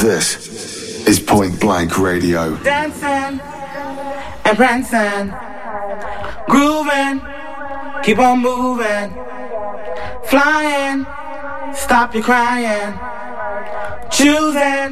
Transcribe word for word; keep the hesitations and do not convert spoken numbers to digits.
This is Point Blank Radio. Dancing and prancing, grooving, keep on moving, flying, stop your crying, choosing